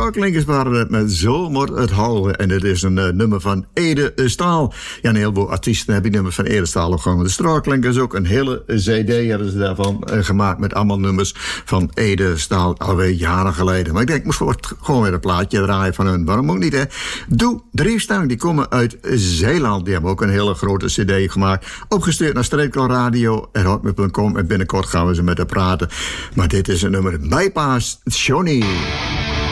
Straatklinkers waren het met Zo moet het houden. En dit is een nummer van Ede Staal. Ja, een heleboel artiesten hebben die nummers van Ede Staal ook gewoon. De Straatklinkers ook een hele cd hadden ze daarvan gemaakt met allemaal nummers van Ede Staal alweer jaren geleden. Maar ik denk, ik moest gewoon weer een plaatje draaien van hun. Waarom ook niet, hè? Doe Driefstang, die komen uit Zeeland. Die hebben ook een hele grote cd gemaakt. Opgestuurd naar streekklooradio.hotmail.com en binnenkort gaan we ze met haar praten. Maar dit is een nummer, Bypass Johnny.